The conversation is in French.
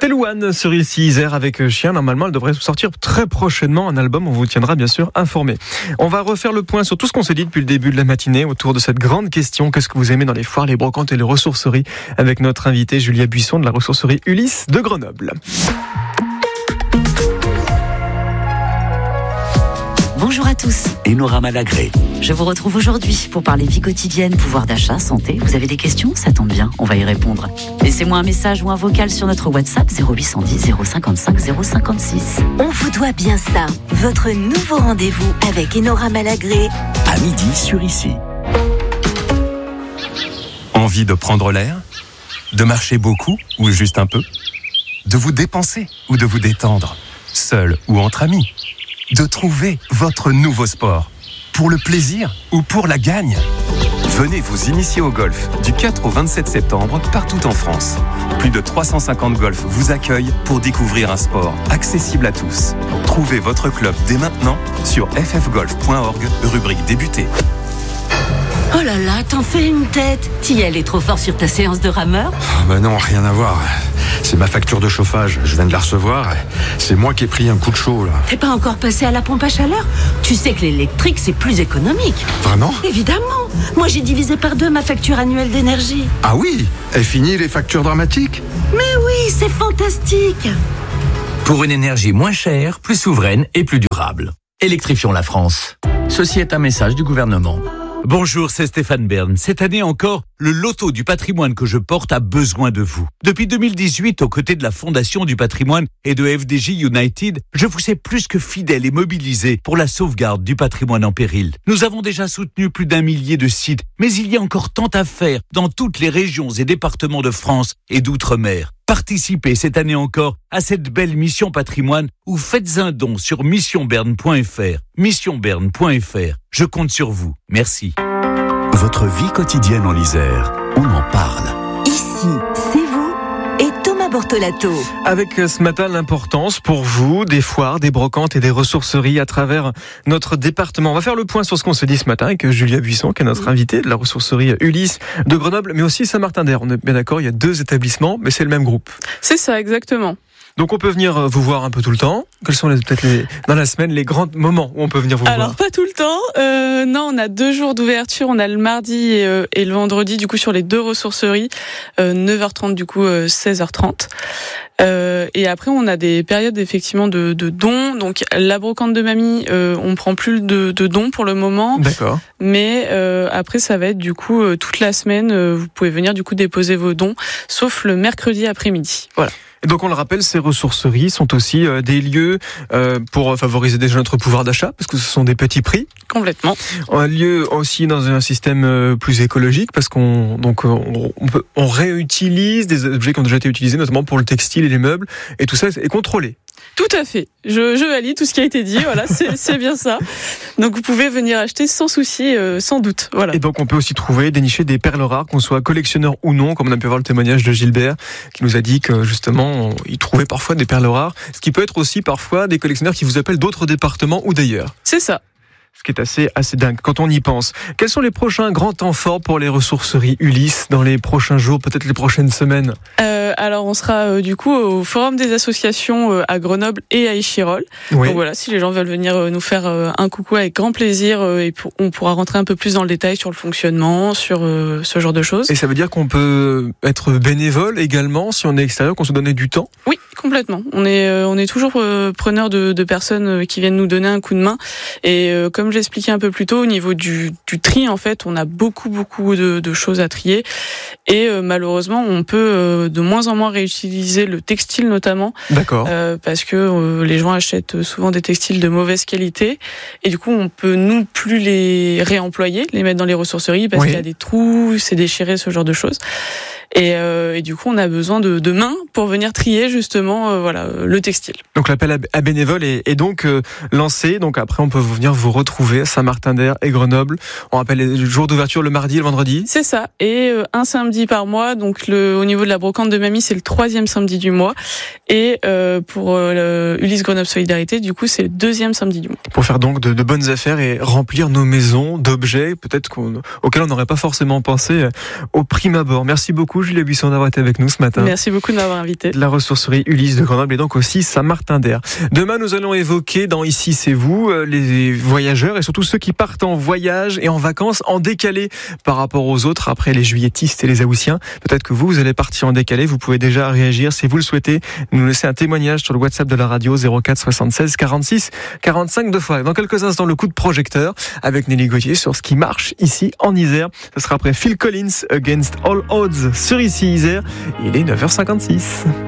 C'était Louane sur ici Isère avec Chien. Normalement, elle devrait sortir très prochainement un album. On vous tiendra bien sûr informé. On va refaire le point sur tout ce qu'on s'est dit depuis le début de la matinée autour de cette grande question. Qu'est-ce que vous aimez dans les foires, les brocantes et les ressourceries, avec notre invitée Julia Buisson de la ressourcerie Ulysse de Grenoble. Bonjour à tous. Enora Malagré. Je vous retrouve aujourd'hui pour parler vie quotidienne, pouvoir d'achat, santé. Vous avez des questions ? Ça tombe bien, on va y répondre. Laissez-moi un message ou un vocal sur notre WhatsApp 0810 055 056. On vous doit bien ça. Votre nouveau rendez-vous avec Enora Malagré. À midi sur ici. Envie de prendre l'air ? De marcher beaucoup ou juste un peu ? De vous dépenser ou de vous détendre ? Seul ou entre amis ? De trouver votre nouveau sport, pour le plaisir ou pour la gagne. Venez vous initier au golf du 4 au 27 septembre partout en France. Plus de 350 golfs vous accueillent pour découvrir un sport accessible à tous. Trouvez votre club dès maintenant sur ffgolf.org, rubrique débuter. Oh là là, t'en fais une tête. T'y es allé trop fort sur ta séance de rameur ? Bah non, rien à voir. C'est ma facture de chauffage, je viens de la recevoir. C'est moi qui ai pris un coup de chaud, là. T'es pas encore passé à la pompe à chaleur ? Tu sais que l'électrique, c'est plus économique. Vraiment ? Évidemment. Moi, j'ai divisé par 2 ma facture annuelle d'énergie. Ah oui ? Et fini les factures dramatiques ? Mais oui, c'est fantastique. Pour une énergie moins chère, plus souveraine et plus durable. Électrifions la France. Ceci est un message du gouvernement. Bonjour, c'est Stéphane Bern. Cette année encore, le loto du patrimoine que je porte a besoin de vous. Depuis 2018, aux côtés de la Fondation du patrimoine et de FDJ United, je vous sais plus que fidèle et mobilisé pour la sauvegarde du patrimoine en péril. Nous avons déjà soutenu plus d'1 millier de sites, mais il y a encore tant à faire dans toutes les régions et départements de France et d'outre-mer. Participez cette année encore à cette belle mission patrimoine ou faites un don sur missionberne.fr. Missionberne.fr. Je compte sur vous. Merci. Votre vie quotidienne en Isère, on en parle. Ici, c'est vous et Thomas Bortolato. Avec ce matin l'importance pour vous des foires, des brocantes et des ressourceries à travers notre département. On va faire le point sur ce qu'on s'est dit ce matin avec Julia Buisson, qui est notre invitée de la ressourcerie Ulysse de Grenoble, mais aussi Saint-Martin-d'Air. On est bien d'accord, il y a 2 établissements, mais c'est le même groupe. C'est ça, exactement. Donc on peut venir vous voir un peu tout le temps. Quels sont dans la semaine les grands moments où on peut venir vous voir ? Alors pas tout le temps. Non, on a 2 jours d'ouverture. On a le mardi et le vendredi du coup sur les 2 ressourceries, 9h30 du coup 16h30. Et après on a des périodes effectivement de dons. Donc la brocante de mamie, on prend plus de dons pour le moment. D'accord. Mais après ça va être du coup toute la semaine. Vous pouvez venir du coup déposer vos dons, sauf le mercredi après-midi. Voilà. Et donc on le rappelle, ces ressourceries sont aussi des lieux pour favoriser déjà notre pouvoir d'achat, parce que ce sont des petits prix. Complètement. Un lieu aussi dans un système plus écologique, parce qu'on réutilise des objets qui ont déjà été utilisés, notamment pour le textile et les meubles, et tout ça est contrôlé. Tout à fait. Je valide tout ce qui a été dit. Voilà, c'est bien ça. Donc vous pouvez venir acheter sans souci, sans doute. Voilà. Et donc on peut aussi dénicher des perles rares, qu'on soit collectionneur ou non, comme on a pu voir le témoignage de Gilbert, qui nous a dit que justement il trouvait parfois des perles rares, ce qui peut être aussi parfois des collectionneurs qui vous appellent d'autres départements ou d'ailleurs. C'est ça. Ce qui est assez dingue quand on y pense. Quels sont les prochains grands temps forts pour les ressourceries Ulysse dans les prochains jours, peut-être les prochaines semaines ? Alors on sera du coup au Forum des associations à Grenoble et à Échirolles. Oui. Donc voilà, si les gens veulent venir nous faire un coucou avec grand plaisir, on pourra rentrer un peu plus dans le détail sur le fonctionnement, sur ce genre de choses. Et ça veut dire qu'on peut être bénévole également si on est extérieur, qu'on se donne du temps ? Oui, complètement. On est toujours preneur de personnes qui viennent nous donner un coup de main. Et comme je l'expliquais un peu plus tôt, au niveau du tri, en fait, on a beaucoup de choses à trier. Et malheureusement, on peut de moins en moins réutiliser le textile notamment. D'accord. Parce que les gens achètent souvent des textiles de mauvaise qualité. Et du coup, on peut nous plus les réemployer, les mettre dans les ressourceries parce qu'il y a des trous, c'est déchiré, ce genre de choses. Et du coup, on a besoin de mains pour venir trier justement le textile. Donc l'appel à bénévoles est donc lancé. Donc après, on peut venir vous retrouver à Saint-Martin-d'Air et Grenoble. On rappelle les jours d'ouverture le mardi et le vendredi. C'est ça. Et un samedi par mois. Donc au niveau de la brocante de mamie, c'est le 3e samedi du mois. Et pour Ulysse Grenoble Solidarité, du coup, c'est le 2e samedi du mois. Pour faire donc de bonnes affaires et remplir nos maisons d'objets peut-être auxquels on n'aurait pas forcément pensé au prime abord. Merci beaucoup. beaucoup Julia Buisson d'avoir été avec nous ce matin. Merci beaucoup de m'avoir invité. De la ressourcerie Ulysse de Grenoble et donc aussi Saint-Martin-d'Air. Demain, nous allons évoquer dans Ici c'est vous, les voyageurs et surtout ceux qui partent en voyage et en vacances en décalé par rapport aux autres après les juilletistes et les haussiens. Peut-être que vous allez partir en décalé, vous pouvez déjà réagir si vous le souhaitez, nous laisser un témoignage sur le WhatsApp de la radio 04 76 46 45 2 fois. Dans quelques instants, le coup de projecteur avec Nelly Gauthier sur ce qui marche ici en Isère. Ce sera après Phil Collins Against All Odds sur Ici Isère. Il est 9h56.